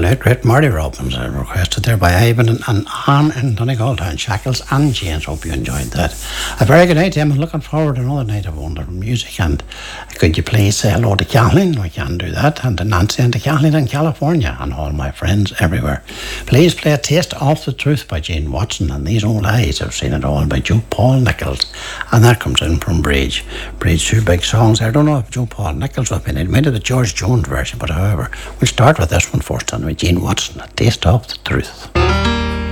late great Marty Robbins, requested there by Ivan and Anne in Donegal Town, Shackles and James. Hope you enjoyed that. A very good night, Tim. I'm looking forward to another night of wonderful music. And could you please say hello to Kathleen? We can do that. And to Nancy and to Kathleen in California and all my friends everywhere. Please play A Taste of the Truth by Gene Watson and These Old Eyes. I've seen it all by Joe Paul Nichols. And that comes in from Bridge. Bridge, two big songs. I don't know if Joe Paul Nichols will be in it. Maybe the George Jones version, but however, we'll start with this one first and with Gene Watson, A Taste of the Truth.